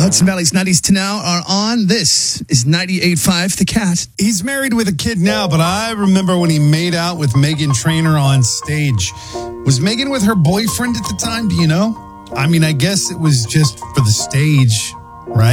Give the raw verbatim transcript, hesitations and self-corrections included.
Hudson Valley's nineties to now are on. This is ninety-eight point five The Cat. He's married with a kid now, but I remember when he made out with Meghan Trainor on stage. Was Meghan with her boyfriend at the time? Do you know? I mean, I guess it was just for the stage.